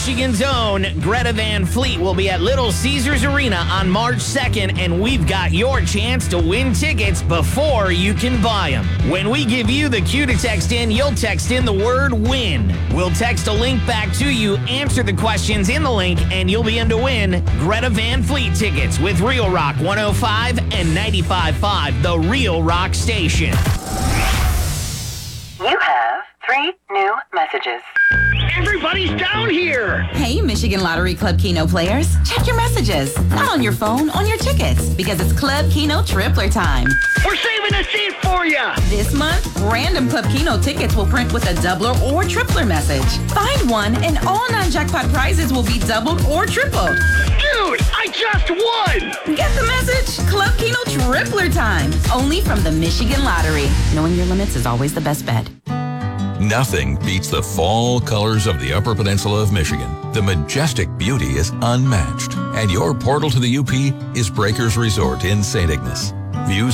Michigan's own Greta Van Fleet will be at Little Caesars Arena on March 2nd, and we've got your chance to win tickets before you can buy them. When we give you the cue to text in, you'll text in the word WIN. We'll text a link back to you, answer the questions in the link, and you'll be in to win Greta Van Fleet tickets with Real Rock 105 and 95.5, the Real Rock station. You have 3 new messages. Everybody's down here! Hey, Michigan Lottery Club Keno players. Check your messages. Not on your phone, on your tickets. Because it's Club Keno Tripler time. We're saving a seat for you! This month, random Club Keno tickets will print with a doubler or tripler message. Find one and all non-jackpot prizes will be doubled or tripled. Dude, I just won! Get the message? Club Keno Tripler time. Only from the Michigan Lottery. Knowing your limits is always the best bet. Nothing beats the fall colors of the Upper Peninsula of Michigan. The majestic beauty is unmatched. And your portal to the UP is Breakers Resort in St. Ignace. Views